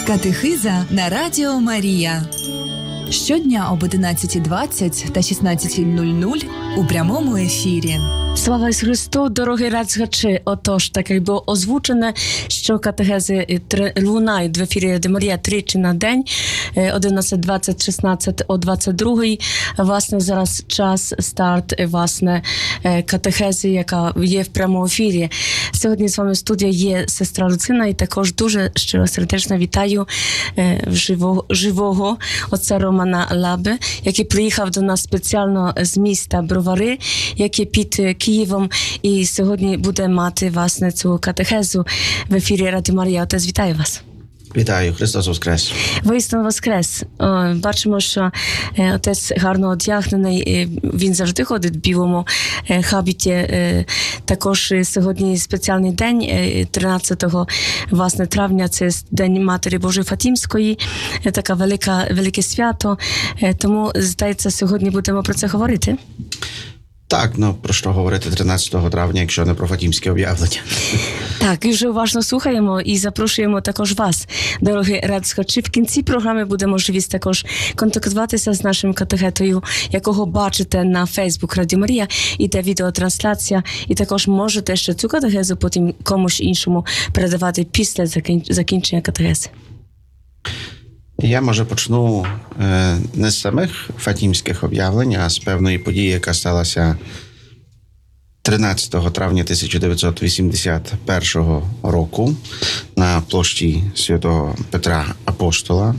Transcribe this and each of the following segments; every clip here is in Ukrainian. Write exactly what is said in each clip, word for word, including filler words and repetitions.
Катехиза на Радіо Марія. Щодня об одинадцятій двадцять та шістнадцятій нуль нуль у прямому ефірі. Слава Ісусу Христу, дорогі радслухачі. Отож, так як було озвучено, що катехези лунають в ефірі Радіо Марія тричі на день, одинадцять двадцять, шістнадцять о двадцять другій. Власне, зараз час, старт, власне, катехези, яка є в прямому ефірі. Сьогодні з вами в студії є сестра Люцина, і також дуже щиро сердечно вітаю живого, живого отця Романа Лаби, який приїхав до нас спеціально з міста Бровари, який під Києвом, і сьогодні буде мати, власне, цю катехезу в ефірі Радіо Марія. Отець, вітаю вас. Вітаю, Христос Воскрес. Воістину Воскрес. О, бачимо, що е, отець гарно одягнений, е, він завжди ходить в білому е, хабіті. Е, також сьогодні спеціальний день, е, тринадцятого власне, травня, це День Матері Божої Фатімської, е, така велика, велике свято. Е, тому, здається, сьогодні будемо про це говорити. Так, ну про що говорити тринадцятого травня, якщо не про Фатімське об'явлення? Так, і вже уважно слухаємо і запрошуємо також вас, дорогі радслухачі. В кінці програми буде можливість також контактуватися з нашим катехетою, якого бачите на Фейсбук Радіо Марія, іде відеотрансляція, і також можете ще цю катехезу потім комусь іншому передавати після закінчення катехези. Я, може, почну е, не з самих фатімських об'явлень, а з певної події, яка сталася тринадцятого травня тисяча дев'ятсот вісімдесят першого року на площі Святого Петра Апостола.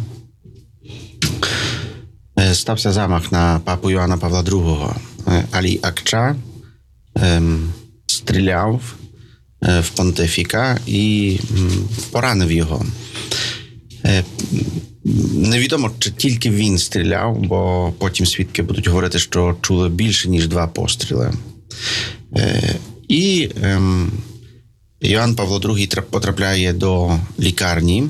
Е, стався замах на папу Йоанна Павла другого. Е, Алі Акча е, стріляв е, в понтифіка і м, поранив його. Е, Невідомо, чи тільки він стріляв, бо потім свідки будуть говорити, що чули більше, ніж два постріли. Е, і е, Йоанн Павло другий потрапляє до лікарні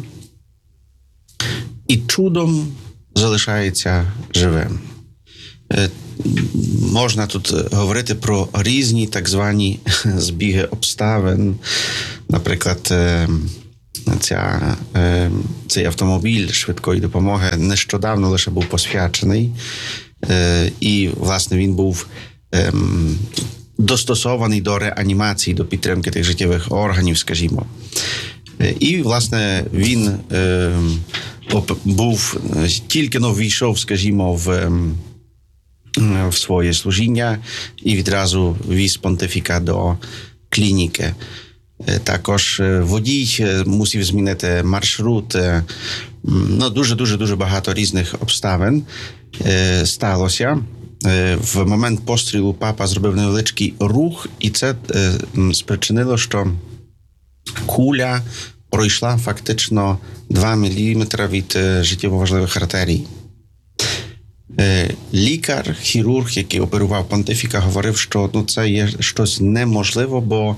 і чудом залишається живим. Е, можна тут говорити про різні так звані збіги обставин. Наприклад, е, Ця, е, цей автомобіль швидкої допомоги нещодавно лише був посвячений, е, і, власне, він був е, достосований до реанімації, до підтримки тих життєвих органів, скажімо. Е, і, власне, він е, був, тільки-но війшов, скажімо, в, в своє служіння і відразу віз понтифіка до клініки. Також водій мусив змінити маршрут. Ну, дуже-дуже-дуже багато різних обставин е, сталося. Е, в момент пострілу папа зробив невеличкий рух, і це е, спричинило, що куля пройшла фактично два міліметри від е, життєво важливих артерій. Е, лікар, хірург, який оперував понтифіка, говорив, що ну, це є щось неможливо, бо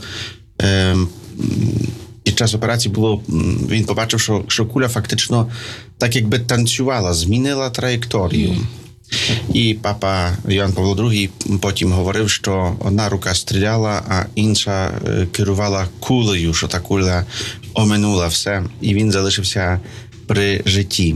під час операції було, він побачив, що, що куля фактично так якби танцювала, змінила траєкторію. Mm. І папа Йоанн Павло другий потім говорив, що одна рука стріляла, а інша керувала кулею, що та куля оминула все, і він залишився при житті.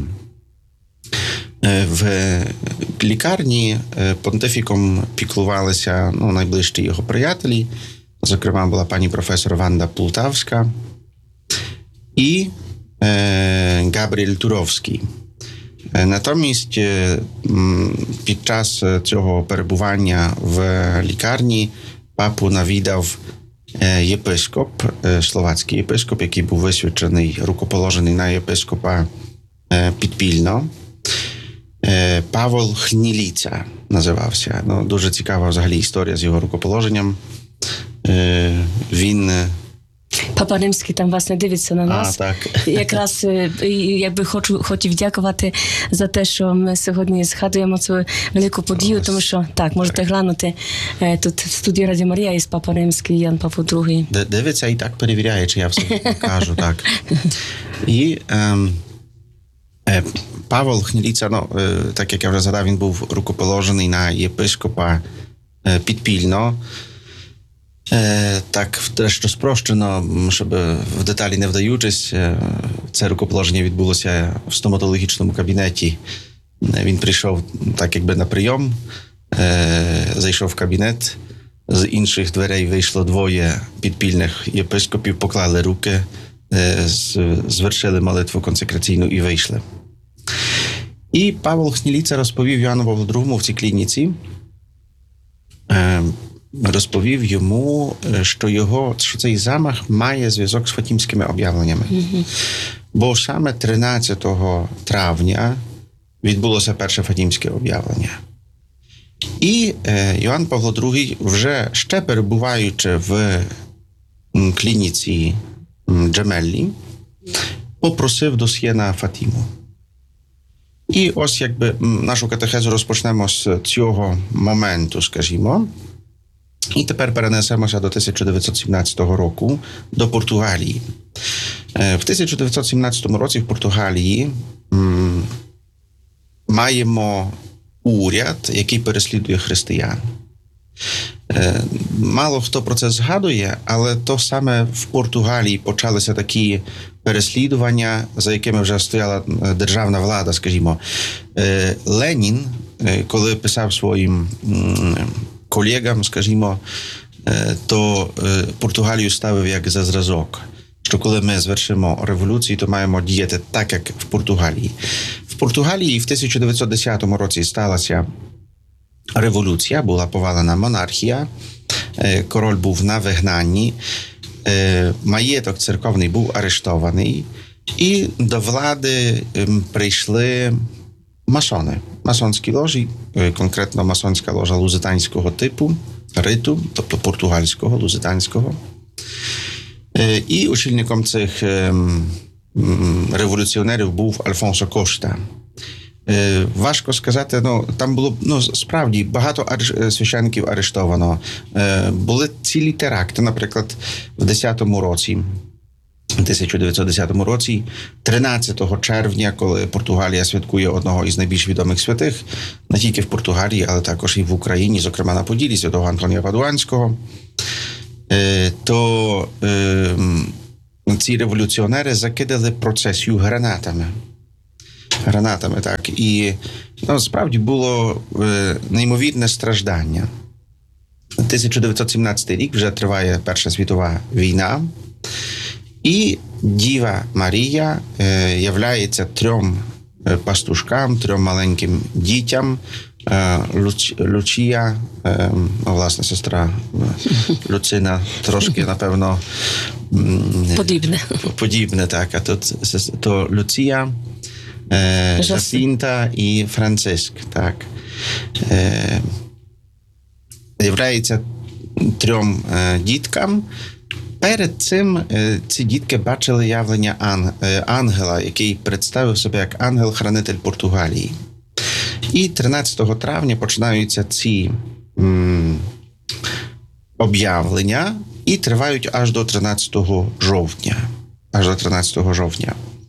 В лікарні понтифіком піклувалися ну, найближчі його приятелі. Зокрема, була пані професор Ванда Плутавська і е, Габріель Туровський. Е, натомість е, під час цього перебування в лікарні папу навідав е, єпископ, е, словацький єпископ, який був висвячений, рукоположений на єпископа е, підпільно. Е, Павел Хніліця називався. Ну, дуже цікава взагалі історія з його рукоположенням. Він... Папа Римський там, власне, дивиться на нас. А, так. Якраз, якби хочу, хотів дякувати за те, що ми сьогодні згадуємо цю велику подію, тому що, так, можете глянути тут в студії Радіо Марія із Папа Римський, Ян Павло другий. Дивиться і так перевіряє, чи я все кажу, так. І ем, е, Павел Хніліця, ну, е, так як я вже згадав, він був рукоположений на єпископа е, підпільно. Е, так, дещо спрощено, щоб в деталі не вдаючись, е, це рукоположення відбулося в стоматологічному кабінеті. Він прийшов так якби на прийом, зайшов в кабінет, з інших дверей вийшло двоє підпільних єпископів, поклали руки, звершили молитву консекраційну і вийшли. І Павел Хніліца розповів Йоанну Павлу другому в цій клініці, розповів йому, що, його, що цей замах має зв'язок з фатімськими об'явленнями. Mm-hmm. Бо саме тринадцятого травня відбулося перше фатімське об'явлення. І е, Йоанн Павло другий, вже ще перебуваючи в м, клініці м, Джемеллі, попросив досьє на Фатіму. І ось якби м, нашу катехезу розпочнемо з цього моменту, скажімо. І тепер перенесемося до тисяча дев'ятсот сімнадцятого року, до Португалії. Е, в тисяча дев'ятсот сімнадцятому році в Португалії м, маємо уряд, який переслідує християн. Мало хто про це згадує, але то саме в Португалії почалися такі переслідування, за якими вже стояла державна влада, скажімо. Ленін, коли писав своїм колегам, скажімо, то Португалію ставив як за зразок, що коли ми звершимо революцію, то маємо діяти так, як в Португалії. В Португалії в тисяча дев'ятсот десятому році сталася революція, була повалена монархія, король був на вигнанні, маєток церковний був арештований, і до влади прийшли масони, масонські ложі, конкретно масонська ложа лузитанського типу, риту, тобто португальського, лузитанського. І очільником цих революціонерів був Альфонсо Кошта. Важко сказати, ну, там було, ну, справді, багато ареш... священників арештовано. Були цілі теракти, наприклад, в десятому році, тисяча дев'ятсот десятому році, тринадцятого червня, коли Португалія святкує одного із найбільш відомих святих, не тільки в Португалії, але також і в Україні, зокрема на Поділі, святого Антонія Падуанського, то е, ці революціонери закидали процесію гранатами. Гранатами, так. І ну, справді було е, неймовірне страждання. тисяча дев'ятсот сімнадцятий рік, вже триває Перша світова війна, і Діва Марія е, являється трьом пастушкам, трьом маленьким дітям. Е, Луч, Лучія, е, власна сестра Люцина, трошки, напевно, подібне. Подібне, так. А тут то Люція, Е, Жасінта і Франциск, так. Е, являється трьом е, діткам. Перед цим е, ці дітки бачили явлення ан, е, ангела, який представив себе як ангел-хранитель Португалії. І тринадцятого травня починаються ці м, об'явлення і тривають аж до тринадцятого жовтня. Аж до тринадцятого жовтня.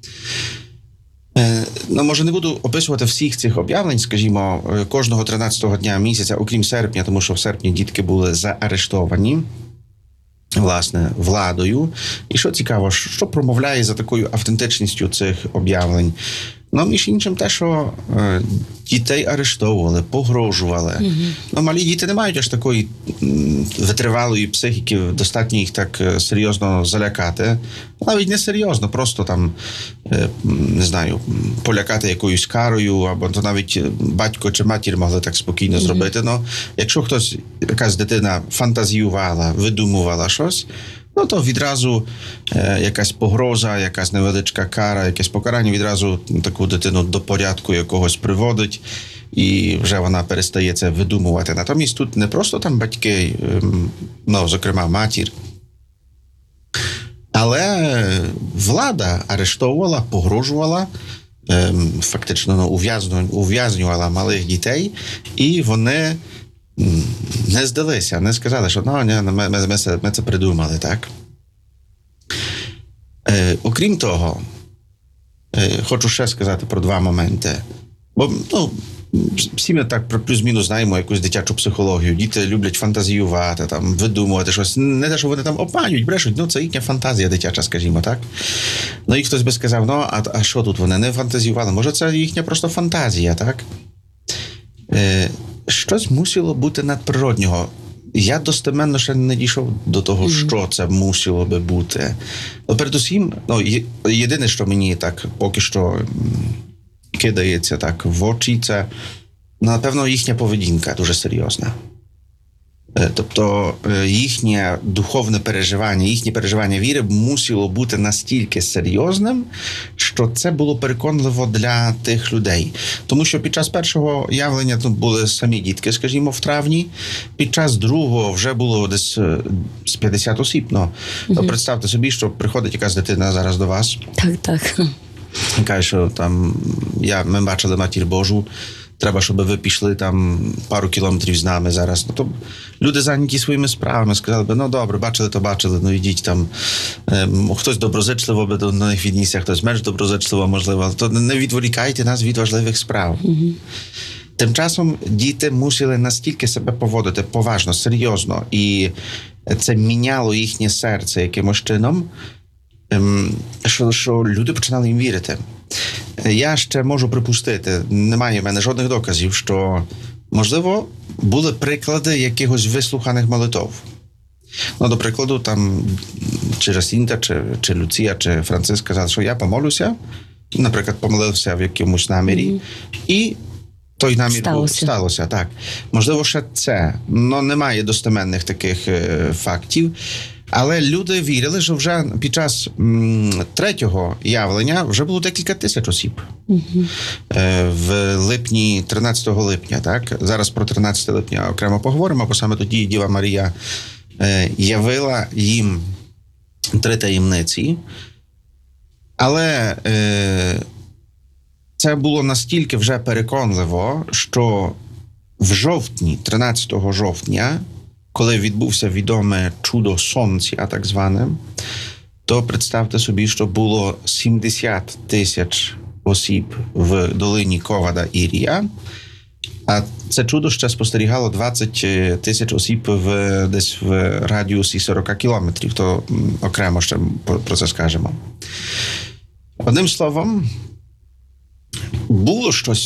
Ну, може, не буду описувати всіх цих об'явлень, скажімо, кожного тринадцятого дня місяця, окрім серпня, тому що в серпні дітки були заарештовані, власне, владою. І що цікаво, що промовляє за такою автентичністю цих об'явлень? Ну, між іншим те, що е, дітей арештовували, погрожували. Mm-hmm. Ну, малі діти не мають аж такої м, витривалої психіки, достатньо їх так е, серйозно залякати. Навіть не серйозно, просто там, е, не знаю, полякати якоюсь карою, або то навіть батько чи матір могли так спокійно mm-hmm. зробити. Ну, якщо хтось, якась дитина фантазіювала, видумувала щось, ну, то відразу е, якась погроза, якась невеличка кара, якесь покарання відразу таку дитину до порядку якогось приводить, і вже вона перестає це видумувати. Натомість тут не просто там батьки, е, ну, зокрема, матір, але влада арештовувала, погрожувала, е, фактично ну, ув'язню, ув'язнювала малих дітей, і вони не здалися, не сказали, що ну, ні, ми, ми, ми, це, ми це придумали, так? Е, окрім того, е, хочу ще сказати про два моменти. Бо, ну, всі ми так плюс-мінус знаємо якусь дитячу психологію. Діти люблять фантазіювати, там, видумувати щось. Не те, що вони там обманюють, брешуть, ну це їхня фантазія дитяча, скажімо, так? Ну і хтось би сказав, ну, а, а що тут вони не фантазіювали? Може, це їхня просто фантазія, так? Е, щось мусило бути надприроднього. Я достеменно ще не дійшов до того, mm-hmm. що це мусило би бути. Ну, передусім, ну, єдине, що мені так поки що кидається так в очі, це, напевно, їхня поведінка дуже серйозна. Тобто їхнє духовне переживання, їхнє переживання віри мусило бути настільки серйозним, що це було переконливо для тих людей. Тому що під час першого явлення тут були самі дітки, скажімо, в травні, під час другого вже було десь з п'ятдесят осіб. Ну, угу. Представте собі, що приходить якась дитина зараз до вас. Так, так. І каже, що там, я, ми бачили Матір Божу, треба, щоб ви пішли там пару кілометрів з нами зараз. Ну, то люди зайняті своїми справами, сказали би, ну добре, бачили, то бачили, ну йдіть там. Ем, хтось доброзичливо би до них віднісся, хтось менш доброзичливо, можливо, але то не відволікайте нас від важливих справ. Mm-hmm. Тим часом діти мусили настільки себе поводити поважно, серйозно, і це міняло їхнє серце якимось чином, ем, що, що люди починали їм вірити. Я ще можу припустити, немає в мене жодних доказів, що, можливо, були приклади якихось вислуханих молитов. Ну, до прикладу, там, чи Жасінта, чи, чи Люція, чи Франциск сказали, що я помолюся, наприклад, помолився в якомусь намірі, mm-hmm. і той намір сталося. сталося. Так. Можливо, ще це. Ну, немає достеменних таких е, фактів. Але люди вірили, що вже під час м, третього явлення вже було декілька тисяч осіб. Uh-huh. Е, в липні, тринадцятого липня, так? Зараз про тринадцятого липня окремо поговоримо, бо саме тоді Діва Марія е, явила їм три таємниці. Але е, це було настільки вже переконливо, що в жовтні, тринадцятого жовтня, коли відбувся відоме чудо сонця, так зване, то представте собі, що було сімдесят тисяч осіб в долині Ковада-Ірія, а це чудо ще спостерігало двадцять тисяч осіб в, десь в радіусі сорок кілометрів, то окремо ще про це скажемо. Одним словом, було щось